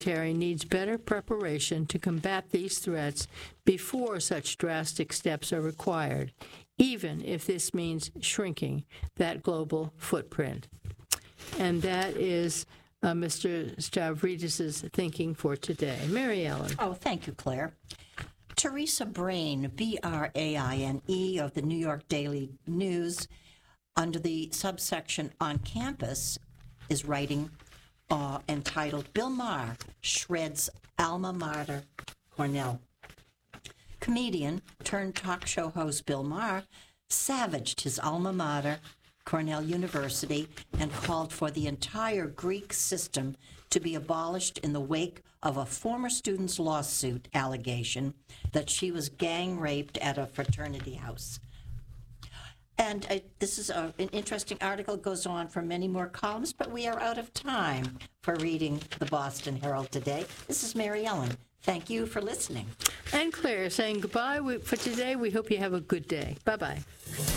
Secretary needs better preparation to combat these threats before such drastic steps are required, even if this means shrinking that global footprint. And that is Mr. Stavridis' thinking for today. Mary Ellen. Oh, thank you, Claire. Teresa Brain, B-R-A-I-N-E, of the New York Daily News, under the subsection On Campus, is writing entitled, Bill Maher Shreds Alma Mater Cornell. Comedian turned talk show host Bill Maher savaged his alma mater, Cornell University, and called for the entire Greek system to be abolished in the wake of a former student's lawsuit allegation that she was gang raped at a fraternity house. And this is an interesting article. It goes on for many more columns, but we are out of time for reading the Boston Herald today. This is Mary Ellen. Thank you for listening. And Claire saying goodbye for today. We hope you have a good day. Bye-bye.